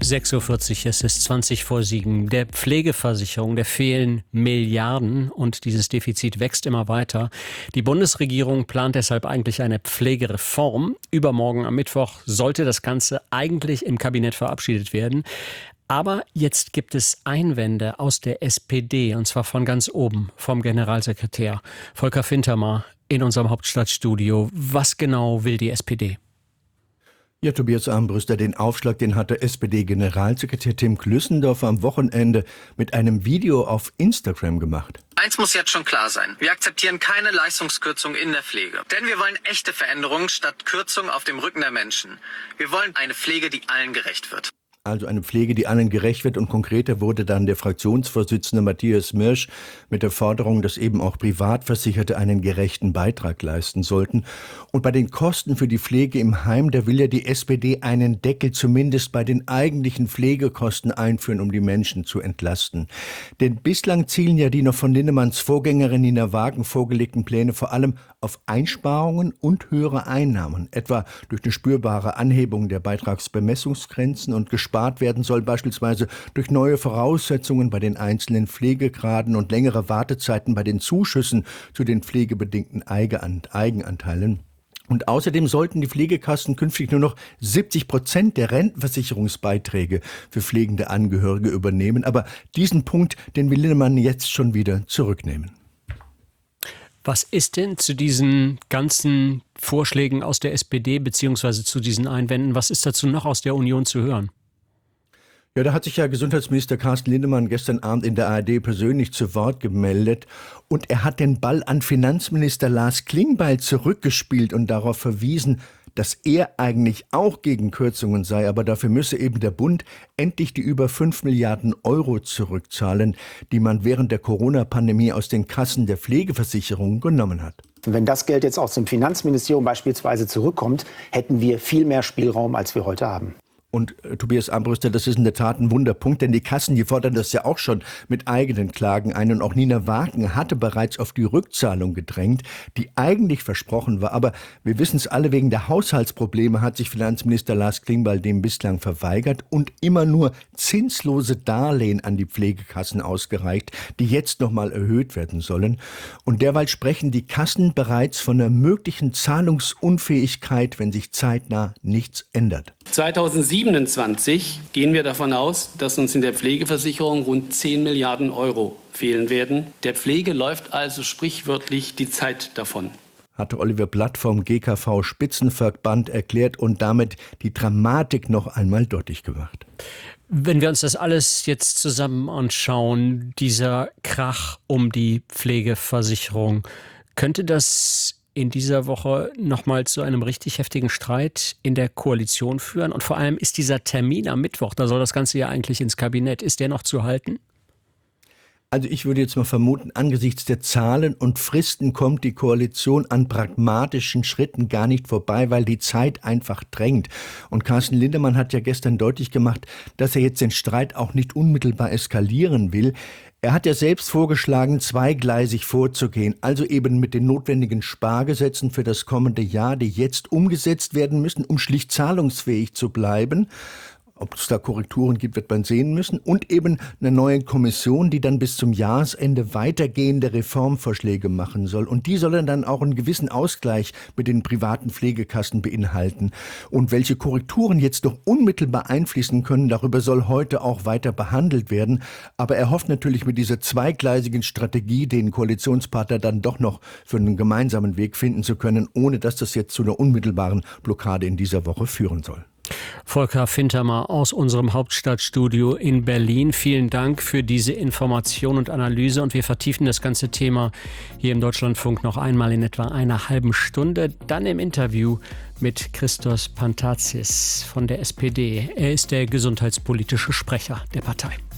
6:40 Uhr, es ist 20 vor 7. Der Pflegeversicherung, der fehlen Milliarden und dieses Defizit wächst immer weiter. Die Bundesregierung plant deshalb eigentlich eine Pflegereform. Übermorgen am Mittwoch sollte das Ganze eigentlich im Kabinett verabschiedet werden. Aber jetzt gibt es Einwände aus der SPD, und zwar von ganz oben, vom Generalsekretär Volker Fintermer in unserem Hauptstadtstudio. Was genau will die SPD? Ja, Tobias Armbruster, den Aufschlag, den hatte SPD-Generalsekretär Tim Klüssendorfer am Wochenende mit einem Video auf Instagram gemacht. Eins muss jetzt schon klar sein. Wir akzeptieren keine Leistungskürzung in der Pflege. Denn wir wollen echte Veränderungen statt Kürzung auf dem Rücken der Menschen. Wir wollen eine Pflege, die allen gerecht wird. Also eine Pflege, die allen gerecht wird, und konkreter wurde dann der Fraktionsvorsitzende Matthias Mirsch mit der Forderung, dass eben auch Privatversicherte einen gerechten Beitrag leisten sollten. Und bei den Kosten für die Pflege im Heim, da will ja die SPD einen Deckel zumindest bei den eigentlichen Pflegekosten einführen, um die Menschen zu entlasten. Denn bislang zielen ja die noch von Linnemanns Vorgängerin Nina Wagen vorgelegten Pläne vor allem auf Einsparungen und höhere Einnahmen, etwa durch eine spürbare Anhebung der Beitragsbemessungsgrenzen, und gespart werden soll beispielsweise durch neue Voraussetzungen bei den einzelnen Pflegegraden und längere Wartezeiten bei den Zuschüssen zu den pflegebedingten Eigenanteilen. Und außerdem sollten die Pflegekassen künftig nur noch 70% der Rentenversicherungsbeiträge für pflegende Angehörige übernehmen. Aber diesen Punkt, den will Linnemann jetzt schon wieder zurücknehmen. Was ist denn zu diesen ganzen Vorschlägen aus der SPD bzw. zu diesen Einwänden, was ist dazu noch aus der Union zu hören? Ja, da hat sich ja Gesundheitsminister Carsten Linnemann gestern Abend in der ARD persönlich zu Wort gemeldet, und er hat den Ball an Finanzminister Lars Klingbeil zurückgespielt und darauf verwiesen, dass er eigentlich auch gegen Kürzungen sei, aber dafür müsse eben der Bund endlich die über 5 Milliarden Euro zurückzahlen, die man während der Corona-Pandemie aus den Kassen der Pflegeversicherung genommen hat. Wenn das Geld jetzt aus dem Finanzministerium beispielsweise zurückkommt, hätten wir viel mehr Spielraum, als wir heute haben. Und Tobias Armbruster, das ist in der Tat ein Wunderpunkt, denn die Kassen, die fordern das ja auch schon mit eigenen Klagen ein. Und auch Nina Wagen hatte bereits auf die Rückzahlung gedrängt, die eigentlich versprochen war. Aber wir wissen es alle, wegen der Haushaltsprobleme hat sich Finanzminister Lars Klingbeil dem bislang verweigert und immer nur zinslose Darlehen an die Pflegekassen ausgereicht, die jetzt nochmal erhöht werden sollen. Und derweil sprechen die Kassen bereits von einer möglichen Zahlungsunfähigkeit, wenn sich zeitnah nichts ändert. 2027 gehen wir davon aus, dass uns in der Pflegeversicherung rund 10 Milliarden Euro fehlen werden. Der Pflege läuft also sprichwörtlich die Zeit davon, hatte Oliver Blatt vom GKV Spitzenverband erklärt und damit die Dramatik noch einmal deutlich gemacht. Wenn wir uns das alles jetzt zusammen anschauen, dieser Krach um die Pflegeversicherung, könnte das in dieser Woche nochmal zu einem richtig heftigen Streit in der Koalition führen? Und vor allem, ist dieser Termin am Mittwoch, da soll das Ganze ja eigentlich ins Kabinett, ist der noch zu halten? Also ich würde jetzt mal vermuten, angesichts der Zahlen und Fristen kommt die Koalition an pragmatischen Schritten gar nicht vorbei, weil die Zeit einfach drängt. Und Carsten Linnemann hat ja gestern deutlich gemacht, dass er jetzt den Streit auch nicht unmittelbar eskalieren will. Er hat ja selbst vorgeschlagen, zweigleisig vorzugehen, also eben mit den notwendigen Spargesetzen für das kommende Jahr, die jetzt umgesetzt werden müssen, um schlicht zahlungsfähig zu bleiben. Ob es da Korrekturen gibt, wird man sehen müssen. Und eben eine neue Kommission, die dann bis zum Jahresende weitergehende Reformvorschläge machen soll. Und die sollen dann auch einen gewissen Ausgleich mit den privaten Pflegekassen beinhalten. Und welche Korrekturen jetzt noch unmittelbar einfließen können, darüber soll heute auch weiter behandelt werden. Aber er hofft natürlich mit dieser zweigleisigen Strategie, den Koalitionspartner dann doch noch für einen gemeinsamen Weg finden zu können, ohne dass das jetzt zu einer unmittelbaren Blockade in dieser Woche führen soll. Volker Fintermer aus unserem Hauptstadtstudio in Berlin. Vielen Dank für diese Information und Analyse, und wir vertiefen das ganze Thema hier im Deutschlandfunk noch einmal in etwa einer halben Stunde. Dann im Interview mit Christos Pantazis von der SPD. Er ist der gesundheitspolitische Sprecher der Partei.